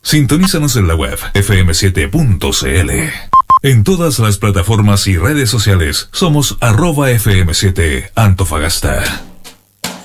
Sintonízanos en la web fm7.cl. En todas las plataformas y redes sociales somos @fm7 Antofagasta.